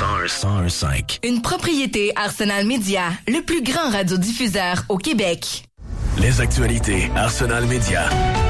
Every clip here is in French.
101.5. Une propriété Arsenal Media, le plus grand radiodiffuseur au Québec. Les actualités Arsenal Media.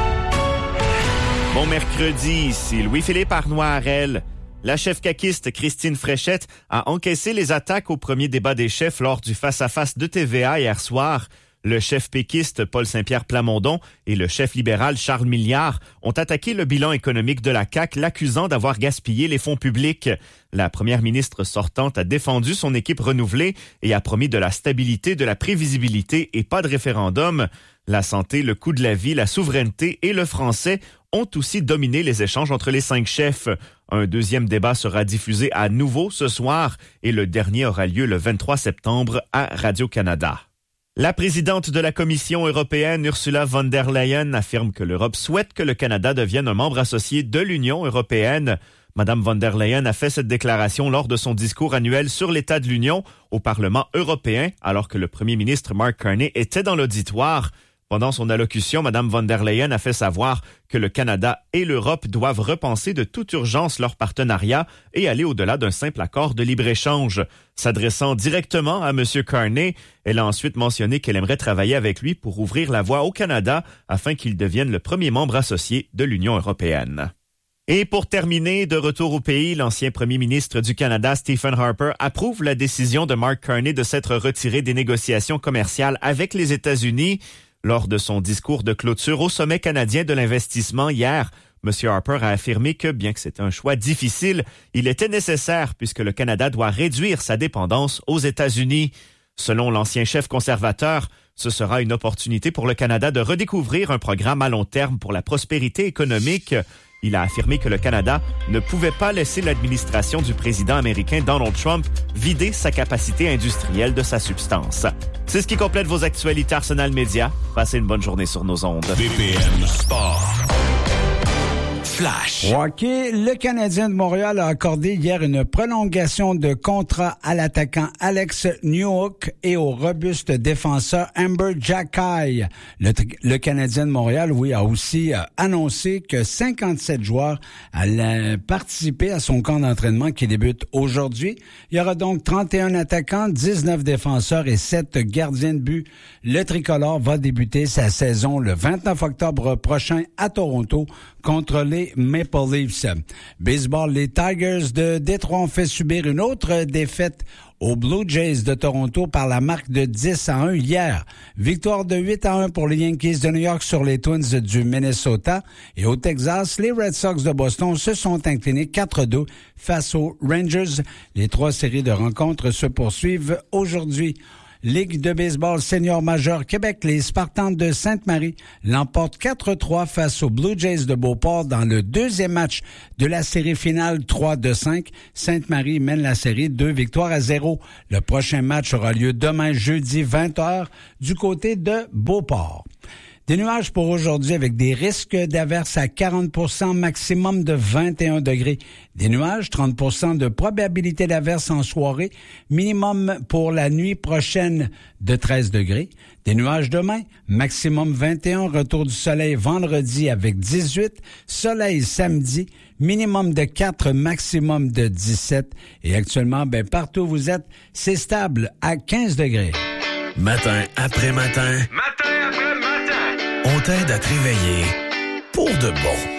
Bon mercredi, ici Louis-Philippe Arnois-Harel. La chef caquiste Christine Fréchette a encaissé les attaques au premier débat des chefs lors du face-à-face de TVA hier soir. Le chef péquiste Paul Saint-Pierre Plamondon et le chef libéral Charles Milliard ont attaqué le bilan économique de la CAQ, l'accusant d'avoir gaspillé les fonds publics. La première ministre sortante a défendu son équipe renouvelée et a promis de la stabilité, de la prévisibilité et pas de référendum. La santé, le coût de la vie, la souveraineté et le français ont aussi dominé les échanges entre les 5 chefs. Un deuxième débat sera diffusé à nouveau ce soir et le dernier aura lieu le 23 septembre à Radio-Canada. La présidente de la Commission européenne, Ursula von der Leyen, affirme que l'Europe souhaite que le Canada devienne un membre associé de l'Union européenne. Madame von der Leyen a fait cette déclaration lors de son discours annuel sur l'état de l'Union au Parlement européen, alors que le premier ministre Mark Carney était dans l'auditoire. Pendant son allocution, Mme von der Leyen a fait savoir que le Canada et l'Europe doivent repenser de toute urgence leur partenariat et aller au-delà d'un simple accord de libre-échange. S'adressant directement à M. Carney, elle a ensuite mentionné qu'elle aimerait travailler avec lui pour ouvrir la voie au Canada afin qu'il devienne le premier membre associé de l'Union européenne. Et pour terminer, de retour au pays, l'ancien premier ministre du Canada, Stephen Harper, approuve la décision de Mark Carney de s'être retiré des négociations commerciales avec les États-Unis. Lors de son discours de clôture au sommet canadien de l'investissement hier, M. Harper a affirmé que, bien que c'était un choix difficile, il était nécessaire puisque le Canada doit réduire sa dépendance aux États-Unis. Selon l'ancien chef conservateur, ce sera une opportunité pour le Canada de redécouvrir un programme à long terme pour la prospérité économique. Il a affirmé que le Canada ne pouvait pas laisser l'administration du président américain Donald Trump vider sa capacité industrielle de sa substance. C'est ce qui complète vos actualités Arsenal Media. Passez une bonne journée sur nos ondes. BPM Sport. Flash. Hockey, le Canadien de Montréal a accordé hier une prolongation de contrat à l'attaquant Alex Newhook et au robuste défenseur Amber Xhekaj. Le Canadien de Montréal, a aussi annoncé que 57 joueurs allaient participer à son camp d'entraînement qui débute aujourd'hui. Il y aura donc 31 attaquants, 19 défenseurs et 7 gardiens de but. Le tricolore va débuter sa saison le 29 octobre prochain à Toronto contre les Maple Leafs. Baseball, les Tigers de Détroit ont fait subir une autre défaite aux Blue Jays de Toronto par la marque de 10-1 hier. Victoire de 8-1 pour les Yankees de New York sur les Twins du Minnesota. Et au Texas, les Red Sox de Boston se sont inclinés 4-2 face aux Rangers. Les 3 séries de rencontres se poursuivent aujourd'hui. Ligue de baseball senior majeur Québec, les Spartans de Sainte-Marie l'emportent 4-3 face aux Blue Jays de Beauport dans le deuxième match de la série finale 3-5. Sainte-Marie mène la série 2-0. Le prochain match aura lieu demain jeudi 20h du côté de Beauport. Des nuages pour aujourd'hui avec des risques d'averses à 40%, maximum de 21 degrés. Des nuages, 30% de probabilité d'averses en soirée, minimum pour la nuit prochaine de 13 degrés. Des nuages demain, maximum 21, retour du soleil vendredi avec 18, soleil samedi, minimum de 4, maximum de 17. Et actuellement, partout où vous êtes, c'est stable à 15 degrés. Matin après matin. On t'aide à te réveiller pour de bon.